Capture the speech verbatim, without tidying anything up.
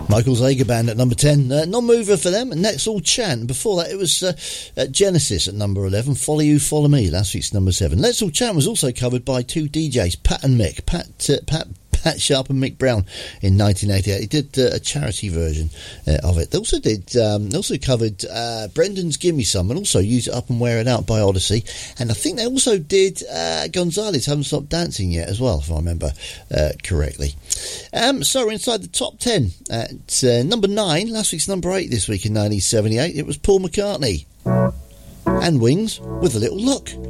Michael Zager Band at number ten, uh, non-mover for them, and Next All Chant. Before that, it was uh, uh, Genesis at number eleven, Follow You, Follow Me, last week's number seven. Let's All Chant was also covered by two D Js, Pat and Mick, Pat, uh, Pat, Pat Sharp and Mick Brown in nineteen eighty-eight. He did uh, a charity version uh, of it. They also did, um, they also covered uh, Brendan's Gimme Some, and also Use It Up and Wear It Out by Odyssey. And I think they also did uh, Gonzalez Haven't Stopped Dancing Yet as well, if I remember uh, correctly. Um, so we're inside the top ten at uh, number nine, last week's number eight this week in nineteen seventy-eight. It was Paul McCartney and Wings with A Little Look.